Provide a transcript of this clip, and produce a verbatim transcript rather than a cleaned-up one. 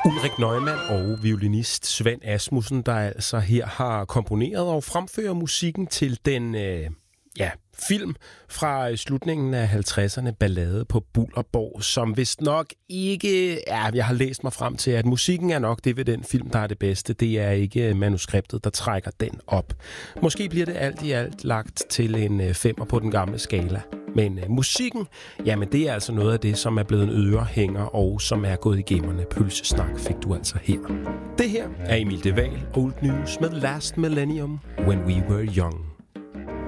Ulrik Neumann og violinist Svend Asmussen, der altså her har komponeret og fremfører musikken til den øh, ja, film fra slutningen af halvtredserne, Ballade på Bullerborg, som vist nok ikke... Ja, jeg har læst mig frem til, at musikken er nok det ved den film, der er det bedste. Det er ikke manuskriptet, der trækker den op. Måske bliver det alt i alt lagt til en femmer på den gamle skala. Men uh, musikken, jamen det er altså noget af det, som er blevet en ørehænger og som er gået i gemmerne. Pølsesnak fik du altså her. Det her er Emil De Waal, Old News med Last Millennium, When We Were Young.